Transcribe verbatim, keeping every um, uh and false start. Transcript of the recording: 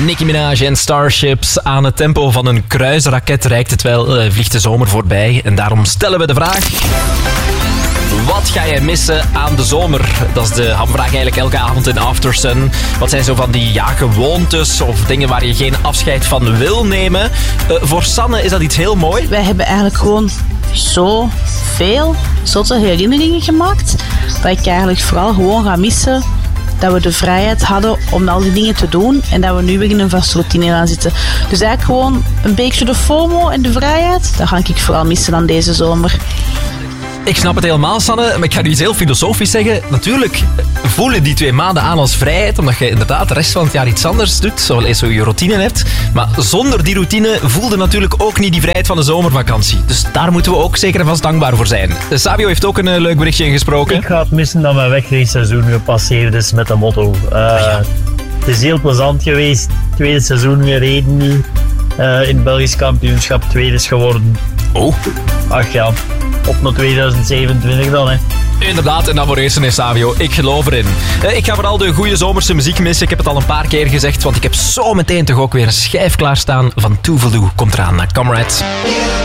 Nicki Minaj en Starships. Aan het tempo van een kruisraket reikt het wel, uh, vliegt de zomer voorbij. En daarom stellen we de vraag... Wat ga jij missen aan de zomer? Dat is de hamvraag eigenlijk elke avond in Aftersun. Wat zijn zo van die ja, gewoontes of dingen waar je geen afscheid van wil nemen? Uh, voor Sanne is dat iets heel mooi. Wij hebben eigenlijk gewoon zo veel zotte herinneringen gemaakt, dat ik eigenlijk vooral gewoon ga missen dat we de vrijheid hadden om al die dingen te doen en dat we nu weer in een vaste routine gaan zitten. Dus eigenlijk gewoon een beetje de FOMO en de vrijheid, dat ga ik vooral missen aan deze zomer. Ik snap het helemaal, Sanne, maar ik ga nu iets heel filosofisch zeggen. Natuurlijk voelen die twee maanden aan als vrijheid, omdat je inderdaad de rest van het jaar iets anders doet, zoals eens zo je routine hebt. Maar zonder die routine voelde natuurlijk ook niet die vrijheid van de zomervakantie. Dus daar moeten we ook zeker en vast dankbaar voor zijn. Sabio heeft ook een uh, leuk berichtje ingesproken. Ik ga het missen dat mijn wegraceseizoen gepasseerd is met de motto. Uh, ja. Het is heel plezant geweest. Tweede seizoen gereden nu. Uh, in het Belgisch kampioenschap tweede is geworden. Oh. Ach ja. Op naar tweeduizend zevenentwintig dan, hè. Inderdaad, en dan voor eerst in Savio. Ik geloof erin. Ik ga vooral de goede zomerse muziek missen. Ik heb het al een paar keer gezegd, want ik heb zo meteen toch ook weer een schijf klaarstaan van Tuvalu. Komt eraan naar Comrades.